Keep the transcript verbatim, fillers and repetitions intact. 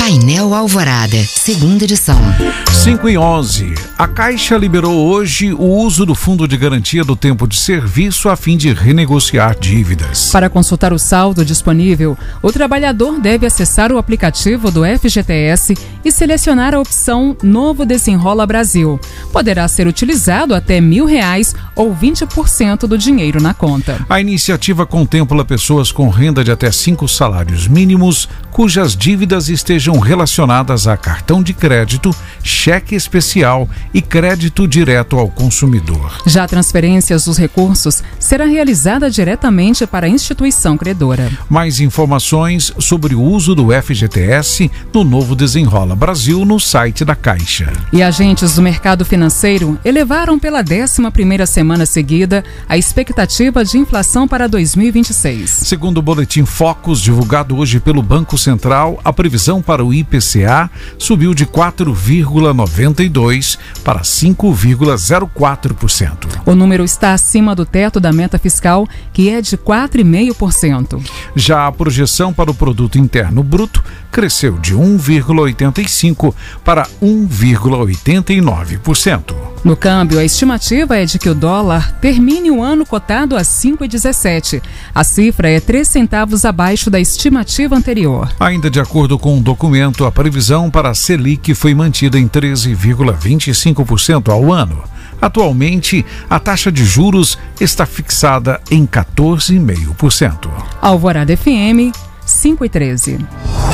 Painel Alvorada, segunda edição. cinco e onze. A Caixa liberou hoje o uso do Fundo de Garantia do Tempo de Serviço a fim de renegociar dívidas. Para consultar o saldo disponível, o trabalhador deve acessar o aplicativo do F G T S e selecionar a opção Novo Desenrola Brasil. Poderá ser utilizado até mil reais ou vinte por cento do dinheiro na conta. A iniciativa contempla pessoas com renda de até cinco salários mínimos, cujas dívidas estejam relacionadas a cartão de crédito, cheque especial e crédito direto ao consumidor. Já a transferência dos recursos será realizada diretamente para a instituição credora. Mais informações sobre o uso do F G T S no Novo Desenrola Brasil no site da Caixa. E agentes do mercado financeiro elevaram pela décima primeira semana seguida a expectativa de inflação para dois mil e vinte e seis. Segundo o boletim Focus, divulgado hoje pelo Banco Central, a previsão para o I P C A subiu de quatro vírgula noventa e dois por cento para cinco vírgula zero quatro por cento. O número está acima do teto da meta fiscal, que é de quatro vírgula cinco por cento. Já a projeção para o Produto Interno Bruto cresceu de um vírgula oitenta e cinco por cento para um vírgula oitenta e nove por cento. No câmbio, a estimativa é de que o dólar termine o ano cotado a cinco vírgula dezessete. A cifra é três centavos abaixo da estimativa anterior. Ainda de acordo com o documento, a previsão para a Selic foi mantida em treze vírgula vinte e cinco por cento ao ano. Atualmente, a taxa de juros está fixada em quatorze vírgula cinco por cento. Alvorada F M, cinco e treze.